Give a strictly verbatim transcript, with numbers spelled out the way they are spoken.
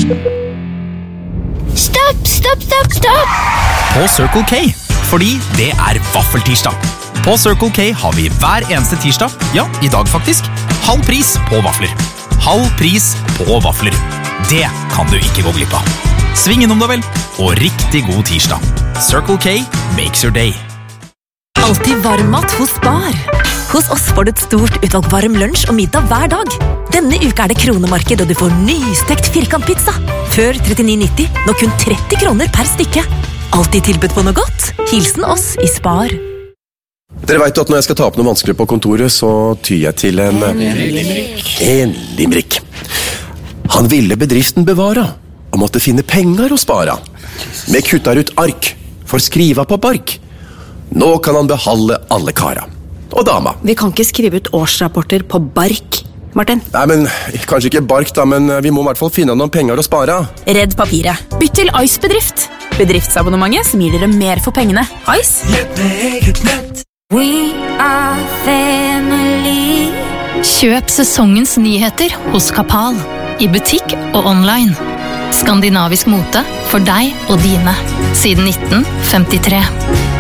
Stopp, stopp, stopp, stopp! På Circle K, fordi det er vaffeltirsdag. På Circle K har vi hver eneste tirsdag, ja, i dag faktisk, halv pris på vafler. Halv pris på vafler. Det kan du ikke gå glipp av. Sving innom da vel, og riktig god tirsdag. Circle K makes your day. Alltid varm mat hos Spar. Hos oss får du et stort utvalg varm lunsj og middag hver dag. Denne uka er det kronemarked, og du får nystekt firkantpizza. Før trettini nitti, nå kun tretti kroner per stykke. Alltid tilbudt på noe godt. Hilsen oss i Spar. Dere vet at når jeg skal ta opp noe vanskelig på kontoret, så tyr jeg til en... En limerick. En limerick. Han ville bedriften bevare, og måtte finne penger å spare. Med kuttar ut ark, for skriva på bark. Nå kan han beholde alle kara. Og dama. Vi kan ikke skrive ut årsrapporter på bark, Martin. Nei, men kanskje ikke bark da, men vi må i hvert fall finne noen penger å spare. Redd papiret. Bytt til Ice Bedrift. Bedriftsabonnementet som gir dere mer for pengene. Ice. We are family. Kjøp sesongens nyheter hos Kapal. I butikk og online. Skandinavisk mote for deg og dine. Siden nitten femtitre.